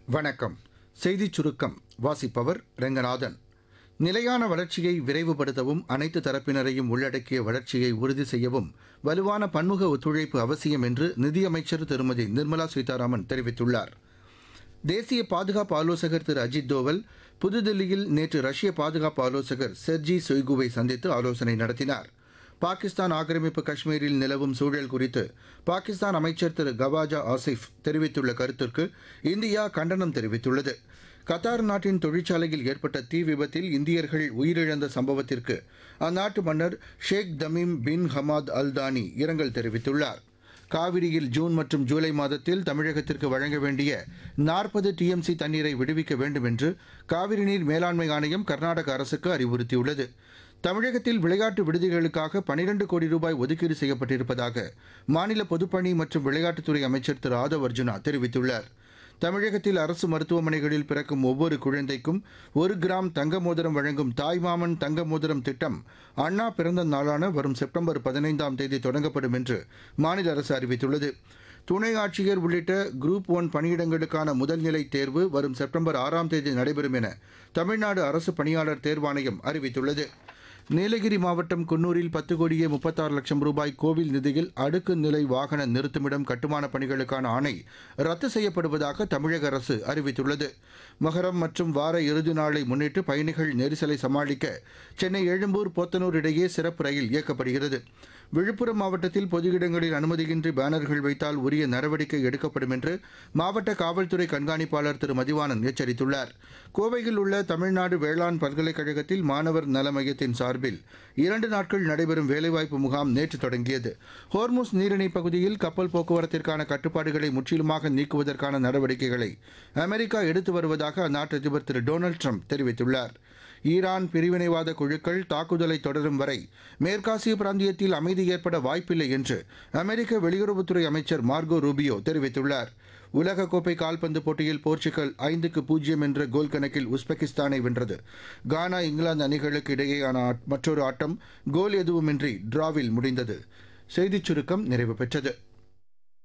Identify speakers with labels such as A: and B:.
A: வணக்கம். செய்திச் சுருக்கம் வாசிப்பவர் ரெங்கநாதன். நிலையான வளர்ச்சியை விரைவுபடுத்தவும் அனைத்து தரப்பினரையும் உள்ளடக்கிய வளர்ச்சியை உறுதி செய்யவும் வலுவான பன்முக ஒத்துழைப்பு அவசியம் என்று நிதியமைச்சர் திருமதி நிர்மலா சீதாராமன் தெரிவித்துள்ளார். தேசிய பாதுகாப்பு ஆலோசகர் திரு அஜித் தோவல் புதுதில்லியில் நேற்று ரஷ்ய பாதுகாப்பு ஆலோசகர் செர்ஜி சொய்குவை சந்தித்து ஆலோசனை நடத்தினார். பாகிஸ்தான் ஆக்கிரமிப்பு காஷ்மீரில் நிலவும் சூழல் குறித்து பாகிஸ்தான் அமைச்சர் திரு கவாஜா ஆசிஃப் தெரிவித்துள்ள கருத்திற்கு இந்தியா கண்டனம் தெரிவித்துள்ளது. கத்தார் நாட்டின் தொழிற்சாலையில் ஏற்பட்ட தீ விபத்தில் இந்தியர்கள் உயிரிழந்த சம்பவத்திற்கு அந்நாட்டு மன்னர் ஷேக் தமீம் பின் ஹமாத் அல் தானி இரங்கல் தெரிவித்துள்ளார். காவிரியில் ஜூன் மற்றும் ஜூலை மாதத்தில் தமிழகத்திற்கு வழங்க வேண்டிய 40 டிஎம்சி தண்ணீரை விடுவிக்க வேண்டும் என்று காவிரி நீர் மேலாண்மை ஆணையம் கர்நாடக அரசுக்கு அறிவுறுத்தியுள்ளது. தமிழகத்தில் விளையாட்டு விடுதிகளுக்காக 12 கோடி ரூபாய் ஒதுக்கீடு செய்யப்பட்டிருப்பதாக மாநில பொதுப்பணி மற்றும் விளையாட்டுத்துறை அமைச்சர் திரு ஆதவ் அர்ஜுனா தெரிவித்துள்ளார். தமிழகத்தில் அரசு மருத்துவமனைகளில் பிறக்கும் ஒவ்வொரு குழந்தைக்கும் 1 கிராம் தங்க மோதிரம் வழங்கும் தாய்மாமன் தங்க மோதிரம் திட்டம் அண்ணா பிறந்த நாளான வரும் செப்டம்பர் 15ஆம் தேதி தொடங்கப்படும் என்று மாநில அரசு அறிவித்துள்ளது. துணை ஆட்சியர் உள்ளிட்ட குரூப் 1 பணியிடங்களுக்கான முதல்நிலை தேர்வு வரும் செப்டம்பர் 6ஆம் தேதி நடைபெறும் என தமிழ்நாடு அரசு பணியாளர் தேர்வாணையம் அறிவித்துள்ளது. நீலகிரி மாவட்டம் குன்னூரில் 10 கோடியே 36 லட்சம் ரூபாய் கோவில் நிதியில் அடுக்கு நிலை வாகன நிறுத்துமிடம் கட்டுமான பணிகளுக்கான ஆணை ரத்து செய்யப்படுவதாக தமிழக அரசு அறிவித்துள்ளது. மகரம் மற்றும் வார இறுதி நாளை முன்னிட்டு பயணிகள் நெரிசலை சமாளிக்க சென்னை எழும்பூர் போத்தனூர் இடையே சிறப்பு ரயில் இயக்கப்படுகிறது. விழுப்புரம் மாவட்டத்தில் பொது இடங்களில் அனுமதியின்றி பேனர்கள் வைத்தால் உரிய நடவடிக்கை எடுக்கப்படும் என்று மாவட்ட காவல்துறை கண்காணிப்பாளர் திரு மதிவாணன் எச்சரித்துள்ளார். கோவையில் உள்ள தமிழ்நாடு வேளாண் பல்கலைக்கழகத்தில் மாணவர் நல மையத்தின் சார்பில் 2 நாட்கள் நடைபெறும் வேலைவாய்ப்பு முகாம் நேற்று தொடங்கியது. ஹோர்முஸ் நீரிணை பகுதியில் கப்பல் போக்குவரத்திற்கான கட்டுப்பாடுகளை முற்றிலுமாக நீக்குவதற்கான நடவடிக்கைகளை அமெரிக்கா எடுத்து வருவதாக அந்நாட்டு அதிபர் திரு டொனால்டு ட்ரம்ப் தெரிவித்துள்ளார். ஈரான் பிரிவினைவாத குழுக்கள் தாக்குதலை தொடரும் வரை மேற்காசிய பிராந்தியத்தில் அமைதி ஏற்பட வாய்ப்பில்லை என்று அமெரிக்க வெளியுறவுத்துறை அமைச்சர் மார்கோ ரூபியோ தெரிவித்துள்ளார். உலகக்கோப்பை கால்பந்து போட்டியில் போர்ச்சுகல் 5-0 என்ற கோல் கணக்கில் உஸ்பெகிஸ்தானை வென்றது. கானா இங்கிலாந்து அணிகளுக்கு இடையேயான மற்றொரு ஆட்டம் கோல் எதுவுமின்றி டிராவில் முடிந்தது. செய்திச் சுருக்கம் நிறைவு பெற்றது.